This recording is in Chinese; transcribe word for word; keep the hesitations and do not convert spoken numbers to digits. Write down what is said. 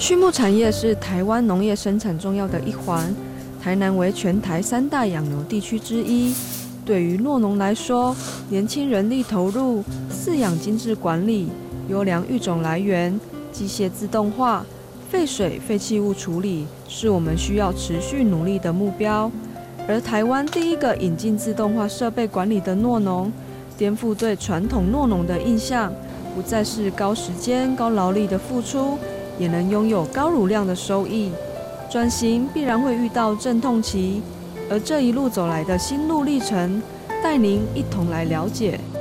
畜牧产业是台湾农业生产重要的一环，台南为全台三大养牛地区之一。对于酪农来说，年轻人力投入、饲养精致管理、优良育种来源、机械自动化、废水废弃物处理，是我们需要持续努力的目标。而台湾第一个引进自动化设备管理的酪农，颠覆对传统酪农的印象，不再是高时间、高劳力的付出，也能拥有高乳量的收益。转型必然会遇到阵痛期，而这一路走来的心路历程，带您一同来了解。